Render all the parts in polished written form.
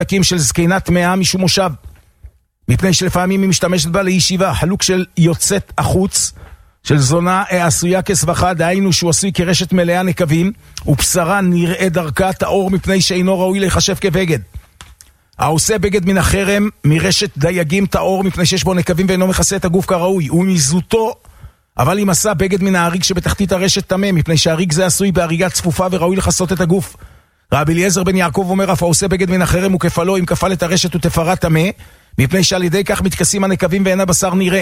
חלקים של זקנה טמאה משום מושב, מפני שלפעמים היא משתמשת בה לישיבה. חלוק של יוצאת החוץ של זונה עשויה כסבכה, דהיינו שהוא עשוי כרשת מלאה נקבים, ובשרה נראה דרכה טהור מפני שאינו ראוי להיחשב כבגד. העושה בגד מן החרם מרשת דייגים טהור מפני שיש בו נקבים ואינו מכסה את הגוף כראוי, ומזוטו אבל אם עשה בגד מן ההריג שבתחתית הרשת טמא, מפני שההריג זה עשוי בהריגה צפופה וראוי לכסות את הגוף. רבי אליעזר בן יעקב אומר, אף העושה בגד מן החרם וכפלו, אם כפל את הרשת ותפרה טמא, מפני שעל ידי כך מתכסים הנקבים ואין הבשר נראה.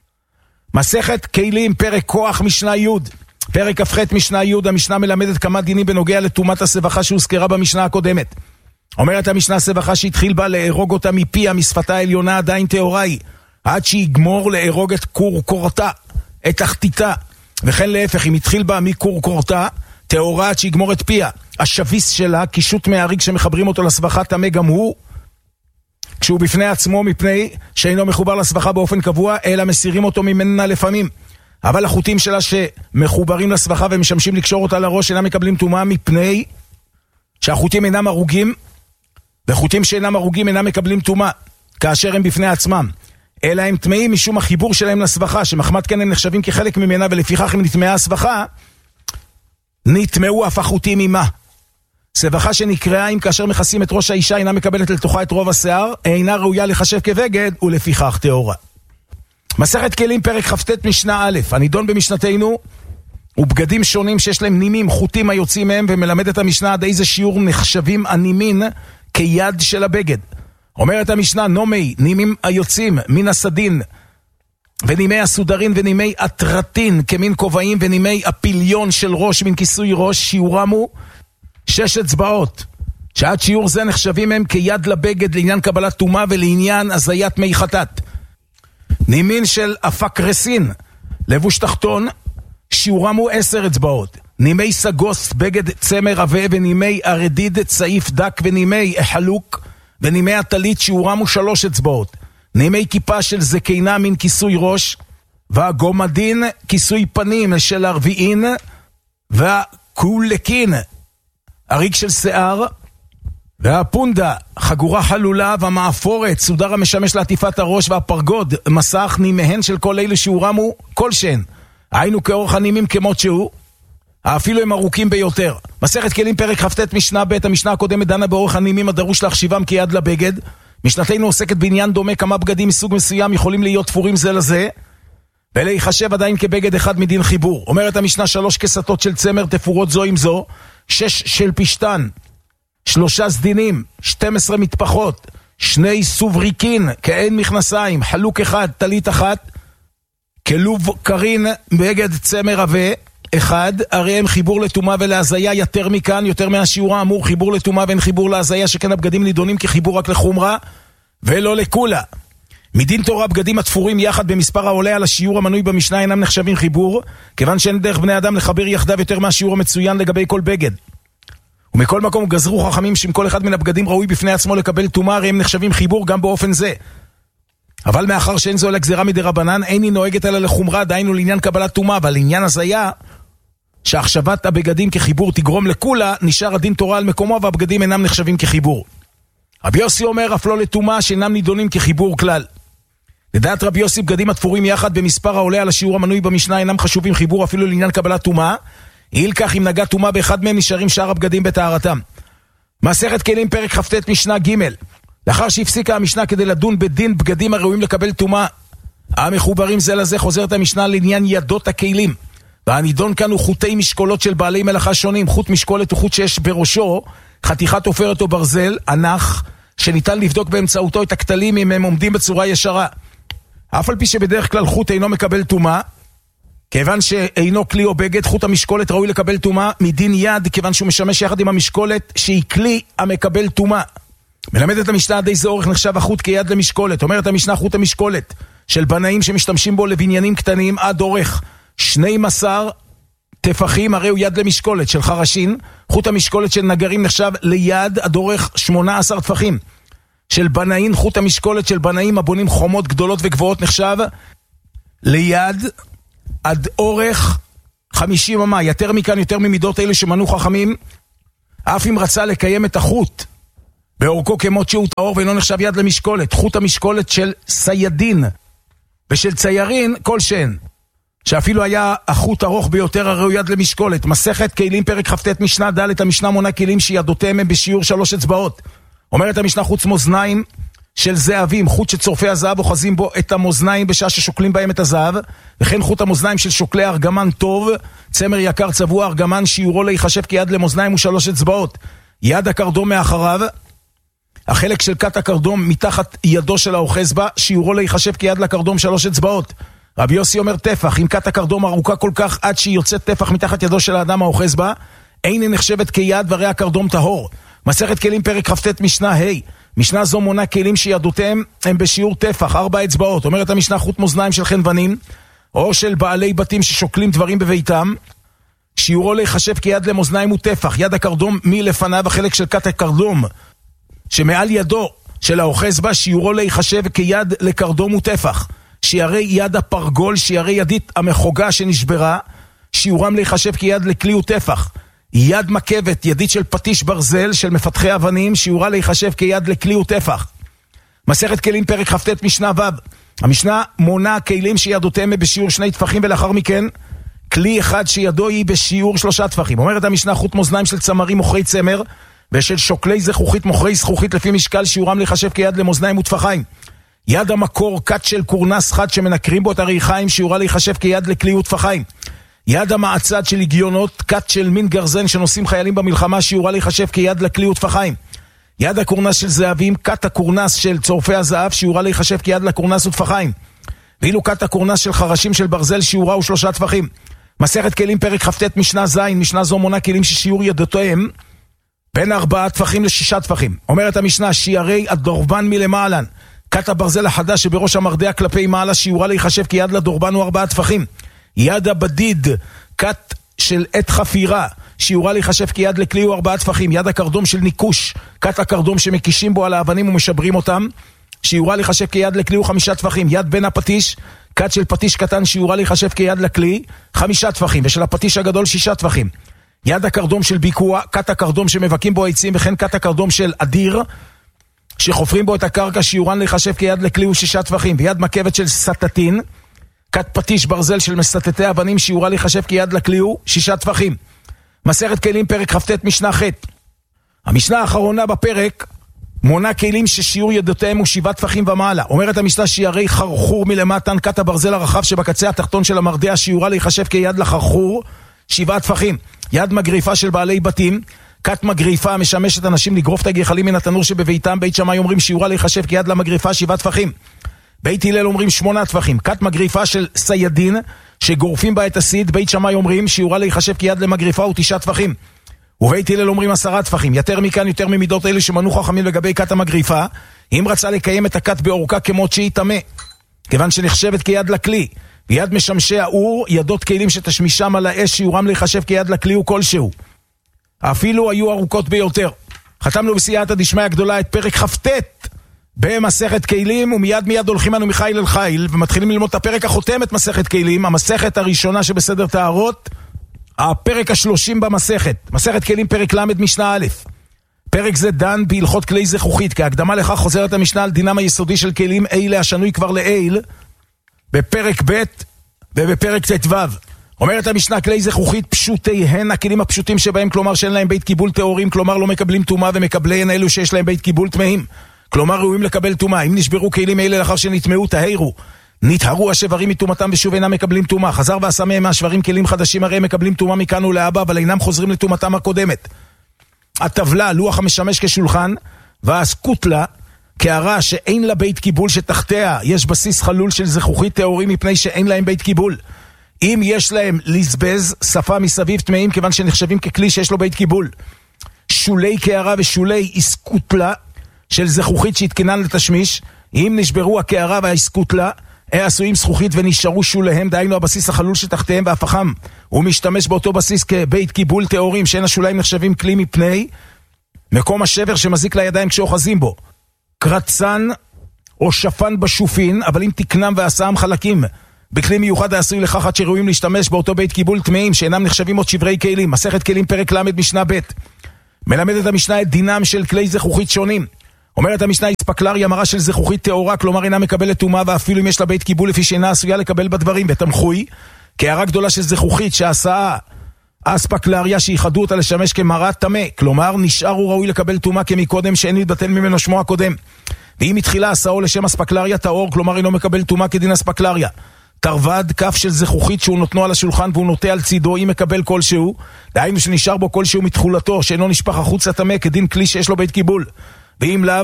מסכת כלים, פרק כוח, משנה י', פרק כ"ח משנה י'. המשנה מלמדת כמה דינים בנוגע לטומאת הסבכה שהוזכרה במשנה הקודמת. אומרת המשנה, סבכה שהתחיל בה לארוג אותה מפיה, משפתה העליונה עדיין טהורה היא, עד שיגמור לארוג את קורקורתה, את תחתיתה, וכן להפך, אם התחיל בה מקורקורתה טהורה עד שיגמור את פיה. השביס שלה, קישוט מהריג שמחברים אותו לסבכה, טמא גם הוא כשהוא בפני עצמו, מפני שאינו מחובר לסבכה באופן קבוע, אלא מסירים אותו ממנה לפעמים. אבל החוטים שלה שמחוברים לסבכה ומשמשים לקשור אותה לראש אינם מקבלים טומאה, מפני שהחוטים אינם הרוגים, וחוטים שאינם הרוגים אינם מקבלים טומאה כאשר הם בפני עצמם, אלא הם טמאים משום החיבור שלהם לסבכה, שמחמת כן הם נחשבים כחלק ממנה, ולפיכך אם נטמאה הסבכה נטמאו אף החוטים עמה. סבכה שנקראה אם כאשר מכסים את ראש האישה אינה מקבלת לתוכה את רוב השיער, אינה ראויה לחשב כבגד ולפיכך טהורה. מסכת כלים, פרק כ"ט משנה א'. הנידון במשנתנו ובגדים שונים שיש להם נימים, חוטים היוצאים מהם, ומלמד את המשנה עד איזה שיעור נחשבים הנימין כיד של הבגד. אומרת המשנה, נומי, נימים היוצאים מן הסדין ונימי הסודרין ונימי הטרטין כמין כובעים, ונימי הפיליון של ראש מן כיסוי ראש, שיעורם הוא 6 אצבעות, שעד שיעור זה נחשבים הם כיד לבגד לעניין קבלת טומאה ולעניין הזיית מי חטאת. נימין של אפקרסין, לבוש תחתון, שיעורם הוא 10 אצבעות. נימי סגוס, בגד צמר עבה, ונימי הרדיד, צעיף דק, ונימי החלוק, ונימי הטלית, שיעורם הוא 3 אצבעות. נימי כיפה של זקינה מן כיסוי ראש, והגומדין כיסוי פנים של הרביעין, והקולקין הריג של שיער, והפונדה חגורה חלולה, והמאפורת סודר המשמש לעטיפת הראש, והפרגוד מסך נימיהן של כל אלה שיעורם הוא כלשהן, היינו כאורך הנימים כמות שהוא, אפילו הם ארוכים ביותר. מסכת כלים, פרק כ"ט משנה ב'. המשנה הקודמת דנה באורך הנימים הדרוש להחשיבם כיד לבגד. משנתנו עוסקת בעניין דומה, כמה בגדים מסוג מסוים יכולים להיות תפורים זה לזה ולהיחשב עדיין כבגד אחד מדין חיבור. אומרת המשנה, 3 כסתות של צמר תפורות זו עם זו, 6 של פשטן, 3 סדינים, 12 מטפחות, 2 סובריקין כאין מכנסיים, חלוק אחד, טלית אחת, כלוב קרין, בגד צמר עבה אחד. הרי הם חיבור לטומאה ולהזיה יותר מכאן, יותר מהשיעור האמור, חיבור לטומאה ואין חיבור להזיה, שכן הבגדים נידונים כחיבור רק לחומרה ולא לכולה. מדין תורה בגדים התפורים יחד במספר העולה על השיעור המנוי במשנה אינם נחשבים חיבור, כיוון שאין דרך בני אדם לחבר יחדיו יותר מהשיעור המצוין לגבי כל בגד. ומכל מקום גזרו חכמים שאם כל אחד מן הבגדים ראוי בפני עצמו לקבל טומאה, הרי הם נחשבים חיבור גם באופן זה. אבל מאחר שאין זו לגזרה מדרבנן, אין היא נוהגת אלא לחומרה, דהיינו לעניין קבלת טומאה, אבל לעניין הזיה שהחשבת הבגדים כחיבור תגרום לכולה, נשאר הדין תורה על מקומו והבגדים אינם נחשבים כחיבור. רבי יוסי אומר, אף לא לטומאה שאינם נידונים כחיבור כלל. לדעת רבי יוסי, בגדים התפורים יחד במספר העולה על השיעור המנוי במשנה אינם חשובים חיבור אפילו לעניין קבלת טומאה, איל כך אם נגע טומאה באחד מהם נשארים שאר הבגדים בטהרתם. מסכת כלים, פרק כ"ט משנה ג'. לאחר שהפסיקה המשנה כדי לדון בדין בגדים הראויים לקבל טומאה המחוברים זה לזה, חוזרת המשנה לעניין ידות הכלים, והנידון כאן הוא חוטי משקולות של בעלי מלאכה שונים. חוט משקולת הוא חוט שיש בראשו חתיכת עופרת או ברזל ענך, שניתן לבדוק באמצעותו את הכתלים אם הם עומדים בצורה ישרה. אף על פי שבדרך כלל חוט אינו מקבל טומאה, כיוון שאינו כלי או בגד, חוט המשקולת ראוי לקבל טומאה מדין יד, כיוון שהוא משמש יחד עם המשקולת שהיא כלי המקבל טומאה. מלמדת המשנה עד איזה אורך נחשב החוט כיד למשקולת. אומרת המשנה, חוט המשקולת של בנאים שמשתמשים בו לבניינים קטנים עד אורך 12 טפחים, הרי הוא יד למשקולת. של חרשין, חוט המשקולת של נגרים נחשב ליד עד אורך 18 טפחים. של בנאים, חוט המשקולת של בנאים הבונים חומות גדולות וגבוהות נחשב ליד עד אורך 50 אמה. יותר מכאן, יותר ממידות אלה שמנו חכמים, אף אם רצה לקיים את החוט באורכו כמות שהוא טהור ואינו נחשב יד למשקולת. חוט המשקולת של סיידין ושל ציירין כלשהן, שאפילו היה החוט ארוך ביותר הראוי יד למשקולת. מסכת כלים פרק כ"ט משנה ד', המשנה מונה כלים שידותיהם הם בשיעור 3 אצבעות. אומרת המשנה, חוץ מאזניים של זהבים, חוט שצורפי הזהב אוחזים בו את המאזניים בשעה ששוקלים בהם את הזהב, וכן חוט המאזניים של שוקלי ארגמן טוב, צמר יקר צבוע ארגמן, שיעורו להיחשב כיד למאזניים ו3 אצבעות. יד הקרדום מאחריו, החלק של קט הקרדום מתחת ידו של האוחז בה, שיעורו להיחשב כיד לקרדום 3 אצבעות. רבי יוסי אומר טפח, אם קט הקרדום ארוכה כל כך עד שהיא יוצאת טפח מתחת ידו של האדם האוחז בה, אין היא נחשבת כיד ורי הקרדום טהור. מסכת כלים פרק כ"ט משנה ה', משנה זו מונה כלים שידותיהם הם בשיעור טפח 4 אצבעות. אומרת המשנה, חוט מאזניים של חנוונים או של בעלי בתים ששוקלים דברים בביתם, שיעורו להיחשב כיד למאזניים הוא טפח. יד הקרדום מלפניו, החלק של קט הקרדום שמעל ידו של האוחז בה, שיעורו להיחשב כיד לקרדום הוא טפח. שיערי יד הפרגול, שיערי ידית המחוגה שנשברה, שיעורם להיחשב כיד לכלי הוא טפח. יד מקבת, ידית של פטיש ברזל של מפתחי אבנים, שיעורה להיחשב כיד לכלי הוא טפח. מסכת כלים פרק כ"ט משנה ו', המשנה מונה כלים שידותיהם בשיעור 2 טפחים, ולאחר מכן כלי אחד שידו היא בשיעור 3 טפחים. אומרת המשנה, חוט מאזניים של צמרים מוכרי צמר ושל שוקלי זכוכית מוכרי זכוכית לפי משקל, שיעורם להיחשב כיד למאזניים וטפחיים. יד המקור, קט של קורנס חד שמנקרים בו את הריחיים, שיעורה להיחשב כיד לכלי וטפחיים. יד המעצד של הגיונות, קט של מין גרזן שנושאים חיילים במלחמה, שיעורה להיחשב כיד לכלי וטפחיים. יד הקורנס של זהבים, קט הקורנס של צורפי הזהב, שיעורה להיחשב כיד לקורנס וטפחיים. ואילו קט הקורנס של חרשים של ברזל, שיעורה הוא 3 טפחים. מסכת כלים פרק כ"ט משנה ז', משנה זו מונה כלים ששיעור ידותיהם בין 4 טפחים ל6 טפחים. אומרת המשנה, שיערי הדורבן מלמעלן, קט הברזל החדש שבראש המרדע כלפי מעלה, שיעורה להיחשב כיד לדורבן הוא 4 טפחים. יד הבדיד, קט של עת חפירה, שיעורה להיחשב כיד לכלי הוא 4 טפחים. יד הקרדום של ניקוש, קט הקרדום שמקישים בו על האבנים ומשברים אותם, שיעורה להיחשב כיד לכלי הוא 5 טפחים. יד בין הפטיש, קט של פטיש קטן, שיעורה להיחשב כיד לכלי 5 טפחים, ושל הפטיש הגדול 6 טפחים. יד הקרדום של ביקוע, קט הקרדום שמבקים בו העצים, וכן קט הקרדום של אדיר שחופרים בו את הקרקע, שיעורן להיחשב כיד לכלי הוא 6 טפחים. ויד מקבת של סטטין, קט פטיש ברזל של מסטטי אבנים, שיעורה להיחשב כיד לכלי הוא 6 טפחים. מסכת כלים פרק כ"ט משנה ח', המשנה האחרונה בפרק מונה כלים ששיעור ידותיהם הוא 7 טפחים ומעלה. אומרת המשנה, שיערי חרחור מלמטן, קט הברזל הרחב שבקצה התחתון של המרדע, שיעורה להיחשב כיד לחרחור 7 טפחים. יד מגריפה של בעלי בתים, קט מגריפה המשמשת אנשים לגרוף את הגחלים מן התנור שבביתם, בית שמאי אומרים שיעורה להיחשב כיד למגריפה 7 טפחים. בית הלל אומרים 8 טפחים. קט מגריפה של סיידין שגורפים בה את הסיד, בית שמאי אומרים שיעורה להיחשב כיד למגריפה הוא 9 טפחים. ובית הלל אומרים 10 טפחים. יותר מכאן, יותר ממידות אלה שמנו חכמים לגבי קט המגריפה, אם רצה לקיים את הקט באורכה כמות שהיא טמא, כיוון שנחשבת כיד לכלי. ויד משמשי האור, ידות כלים שתשמישם על האש, שיעורם להיחשב כיד לכלי הוא כלשהו, אפילו היו ארוכות ביותר. חתמנו בסייעתא דשמיא הגדולה את פרק כ"ט במסכת כלים, ומיד הולכים אנו מחיל אל חיל ומתחילים ללמוד את הפרק החותם את מסכת כלים, המסכת הראשונה שבסדר טהרות, הפרק ה-30 במסכת. מסכת כלים פרק ל' משנה א'. פרק זה דן בהלכות כלי זכוכית. כהקדמה לכך חוזרת המשנה על דינם היסודי של כלים אלה השנוי כבר לעיל בפרק ב' ובפרק ט"ו. אומרת המשנה, כלי זכוכית פשוטיהן, הכלים הפשוטים שבהם, כלומר שאין להם בית קיבול טהורים, כלומר לא מקבלים טומאה, ומקבליהן אלו שיש להם בית קיבול טמאים, כלומר ראויים לקבל טומאה. אם נשברו כלים אלה לאחר שנטמאו, טהרו, נטהרו השברים מטומאתם ושוב אינם מקבלים טומאה. חזר ועשה מהם מהשברים כלים חדשים, הרי הם מקבלים טומאה מכאן ולהבא, אבל אינם חוזרים לטומאתם הקודמת. הטבלה, לוח המשמש כשולחן, והסקוטלה, קערה שאין לה בית קיבול שתחתיה יש בסיס חלול של זכוכית טהורים מפני שאין להם בית קיבול. אם יש להם לזבז, שפה מסביב טמאים, כיוון שנחשבים ככלי שיש לו בית קיבול. שולי קערה ושולי איסקוטלה של זכוכית שהתקנן לתשמיש, אם נשברו הקערה והאיסקוטלה, עשויים זכוכית ונשארו שוליהם, דהיינו הבסיס החלול שתחתיהם, והפכם הוא משתמש באותו בסיס כבית קיבול טהורים, שאין השוליים נחשבים כלי מפני מקום השבר שמזיק לידיים כשאוחזים בו. קרצן או שפן בשופין, אבל אם תקנם ועשם חלקים בכלי מיוחד העשוי לכך עד שראויים להשתמש באותו בית קיבול טמאים שאינם נחשבים עוד שברי כלים. מסכת כלים פרק ל' משנה ב'. מלמדת המשנה את דינם של כלי זכוכית שונים. אומרת המשנה, אספקלריה מרה של זכוכית טהורה, כלומר אינה מקבלת טומאה, ואפילו אם יש לה בית קיבול לפי שאינה עשויה לקבל בדברים. ותמחוי, כהערה גדולה של זכוכית שעשה אספקלריה, שיחדו אותה לשמש כמרה טמא, כלומר נשאר הוא ראוי לקבל טומאה כמקודם שאין להתבטל ממנו שמו הקודם. ואם התחילה עשאו לשם אספקלריה טהור, כלומר אינו מקבל טומאה כדין אספקלריה. תרווד, כף של זכוכית שהוא נותנו על השולחן והוא נוטה על צידו, אם מקבל כלשהו, דהיינו שנשאר בו כלשהו מתחולתו, שאינו נשפך החוצה טמא כדין כלי שיש לו בית קיבול. ואם לאו,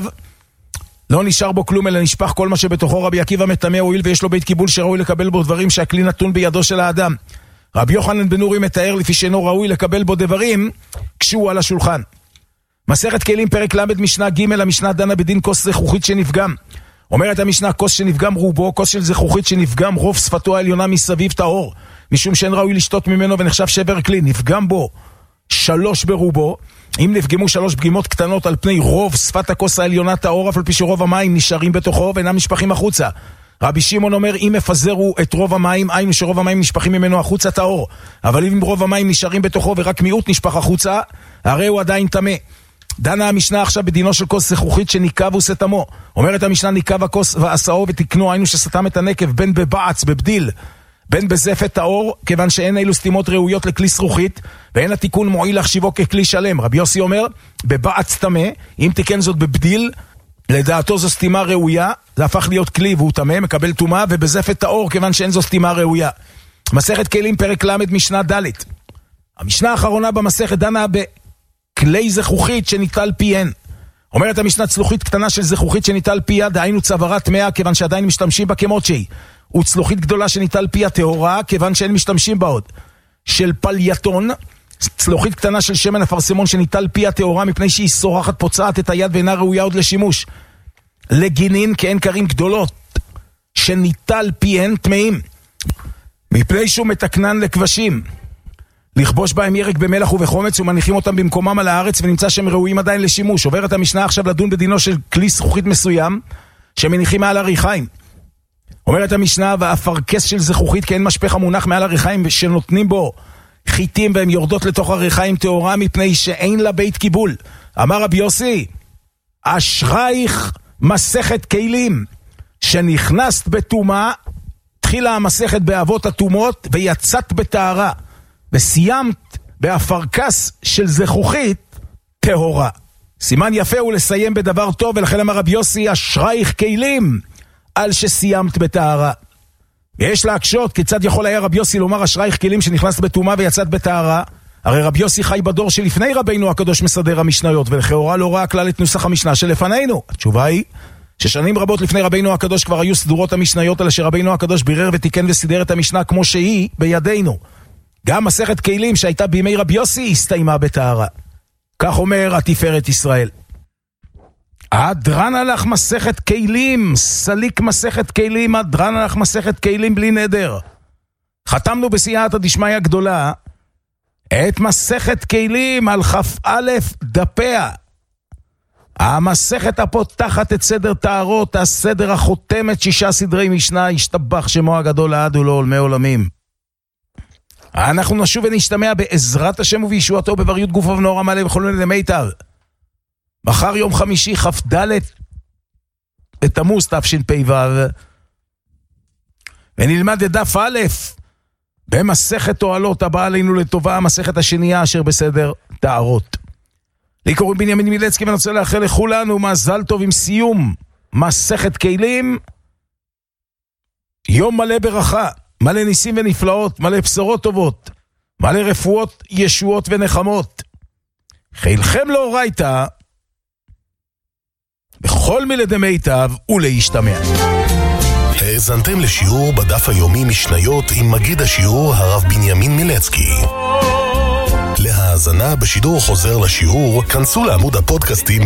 לא נשאר בו כלום, אלא נשפך כל מה שבתוכו. רבי עקיבא מטמא הואיל ויש לו בית קיבול שראוי לקבל בו דברים שהכלי נתון בידו של האדם. רבי יוחנן בן נורי מתאר לפי שאינו ראוי לקבל בו דברים כשהוא על השולחן. מסכת כלים פרק למד משנה ג', המשנה דנה בדין כוס זכוכית שנפגם. אומרת המשנה, כוס שנפגם רובו, כוס של זכוכית שנפגם רוב שפתו העליונה מסביב טהור, משום שאין ראוי לשתות ממנו ונחשב שבר כלי. נפגם בו 3 ברובו, אם נפגמו 3 פגימות קטנות על פני רוב שפת הכוס העליונה טהור, אף על פי שרוב המים נשארים בתוכו ואינם נשפכים החוצה. רבי שמעון אומר, אם מפזרו את רוב המים, היינו שרוב המים נשפכים ממנו החוצה טהור, אבל אם רוב המים נשארים בתוכו ורק מיעוט נשפך החוצה, הרי הוא עדיין טמא. דנה המשנה עכשיו בדינו של כוס זכוכית שניקב וסתמו. אומרת המשנה, ניקב הכוס ועשאו ותקנו, היינו שסתם את הנקב בין בבעץ, בבדיל, בין בזפת טהור, כיוון שאין אילו סתימות ראויות לכלי זכוכית, ואין התיקון מועיל להחשיבו ככלי שלם. רבי יוסי אומר, בבעץ טמא, אם תיקן זאת בבדיל, לדעתו זו סתימה ראויה, זה הפך להיות כלי והוא טמא, מקבל טומאה, ובזפת טהור, כיוון שאין זו סתימה ראויה. מסכת כלים פרק למד משנה ד'. המשנה האחרונה במסכת דנה בכלי זכוכית שניטל פיהן. אומרת המשנה, צלוחית קטנה של זכוכית שניטל פיה, דהיינו צווארת טמאה, כיוון שעדיין משתמשים בה כמות שהיא. וצלוחית גדולה שניטל פיה טהורה, כיוון שאין משתמשים בה עוד. של פלייתון, צלוחית קטנה של שמן אפרסמון שניטל פיה טהורה, מפני שהיא סורחת פוצעת את היד ואינה ראויה עוד לשימוש. לגינין, כאין קרים גדולות שניטל פיהן טמאים, מפני שהוא מתקנן לכבשים, לכבוש בהם ירק במלח ובחומץ, ומניחים אותם במקומם על הארץ, ונמצא שהם ראויים עדיין לשימוש. עוברת המשנה עכשיו לדון בדינו של כלי זכוכית מסוים שמניחים מעל הריחיים. אומרת המשנה, והפרקס של זכוכית כאין משפך המונח מעל הריחיים שנותנים בו חיטים והם יורדות לתוך הריחיים טהורה, מפני שאין לה בית קיבול. אמר רבי יוסי, אשרייך מסכת כלים שנכנסת בטומאה, התחילה המסכת באבות הטומאות ויצאת בטהרה, וסיימת בהפרקס של זכוכית טהורה. סימן יפה הוא לסיים בדבר טוב, ולכן אמר רבי יוסי, אשרייך כלים על שסיימת בטהרה. יש להקשות, כיצד יכול היה רבי יוסי לומר אשרייך כלים שנכנסת בטומאה ויצאת בטהרה? הרי רבי יוסי חי בדור שלפני רבינו הקדוש מסדר המשניות, ולכאורה לא ראה כלל את נוסח המשנה שלפנינו. התשובה היא ששנים רבות לפני רבינו הקדוש כבר היו סדורות המשניות, על אשר רבינו הקדוש בירר ותיקן וסידר את המשנה כמו שהיא בידינו. גם מסכת כלים שהייתה בימי רבי יוסי הסתיימה בטהרה. כך אומר התפארת ישראל. אדרן הלך מסכת כלים, סליק מסכת כלים, אדרן הלך מסכת כלים בלי נדר. חתמנו בסייעתא דשמיא גדולה את מסכת כלים על כ"א דפיה. המסכת הפותחת את סדר טהרות, הסדר החותמת 6 סדרי משנה, השתבח שמו הגדול לעד ולעולמי עולמים. אנחנו נשוב ונשתמע בעזרת השם ובישועתו בבריות גופו ונאור המלא בכל מיני מיטב. מחר יום חמישי כ"ד בתמוז תשפ"ו, ונלמד את דף א' במסכת תועלות הבאה עלינו לטובה, המסכת השנייה אשר בסדר טהרות. לי קוראים בנימין מילצקי, ואני רוצה לאחל לכולנו מזל טוב עם סיום מסכת כלים, יום מלא ברכה, מלא ניסים ונפלאות, מלא בשורות טובות, מלא רפואות, ישועות ונחמות. חילכם לאורייתא בכל מילדי מיטב ולהשתמע. האזנתם לשיעור בדף היומי משניות עם מגיד השיעור הרב בנימין מילצקי. להאזנה בשידור חוזר לשיעור, כנסו לעמוד הפודקאסטים